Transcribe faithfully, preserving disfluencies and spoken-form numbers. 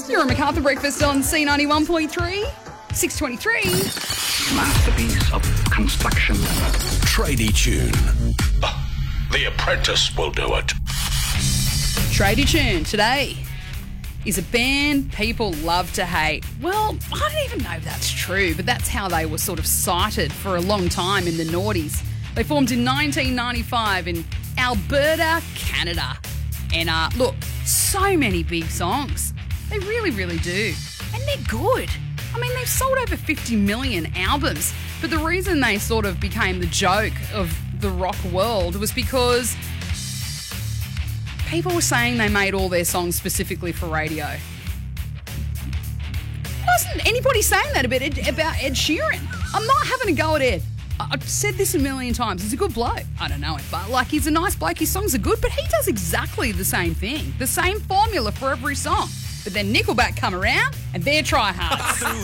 You're a MacArthur Breakfast on C ninety-one point three, six twenty-three. Masterpiece of construction. Tradie tune. The Apprentice will do it. Tradie tune today is a band people love to hate. Well, I don't even know if that's true, but that's how they were sort of cited for a long time in the noughties. They formed in nineteen ninety-five in Alberta, Canada. And uh, look, so many big songs. They really, really do. And they're good. I mean, they've sold over fifty million albums. But the reason they sort of became the joke of the rock world was because people were saying they made all their songs specifically for radio. Wasn't anybody saying that about Ed, about Ed Sheeran? I'm not having a go at Ed. I've said this a million times. He's a good bloke. I don't know it, but like he's a nice bloke. His songs are good, but he does exactly the same thing. The same formula for every song. But then Nickelback come around and they're tryhards.